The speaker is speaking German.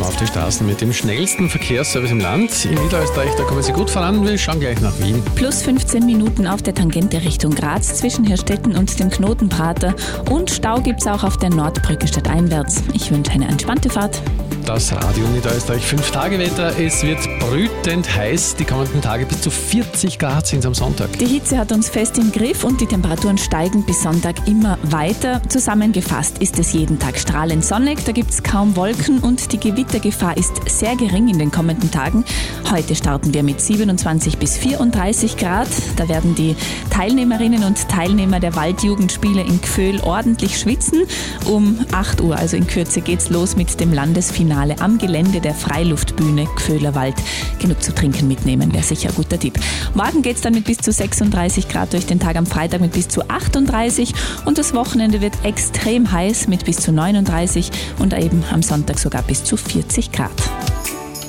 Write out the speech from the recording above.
Schauen wir auf die Straßen mit dem schnellsten Verkehrsservice im Land. In Niederösterreich, da kommen Sie gut voran. Wir schauen gleich nach Wien. Plus 15 Minuten auf der Tangente Richtung Graz zwischen Herstetten und dem Knotenprater. Und Stau gibt es auch auf der Nordbrücke stadteinwärts. Ich wünsche eine entspannte Fahrt. Das Radio Niederösterreich 5-Tage-Wetter. Es wird brütend heiß. Die kommenden Tage bis zu 40 Grad sind es am Sonntag. Die Hitze hat uns fest im Griff und die Temperaturen steigen bis Sonntag immer weiter. Zusammengefasst ist es jeden Tag strahlend sonnig, da gibt es kaum Wolken und die Gewittergefahr ist sehr gering in den kommenden Tagen. Heute starten wir mit 27 bis 34 Grad. Da werden die Teilnehmerinnen und Teilnehmer der Waldjugendspiele in Gföhl ordentlich schwitzen. Um 8 Uhr, also in Kürze, geht's los mit dem Landesfinale am Gelände der Freiluftbühne Gföhler Wald. Genug zu trinken mitnehmen, wäre sicher ein guter Tipp. Morgen geht's dann mit bis zu 36 Grad durch den Tag, am Freitag mit bis zu 38 und das Wochenende wird extrem heiß mit bis zu 39 und eben am Sonntag sogar bis zu 40 Grad.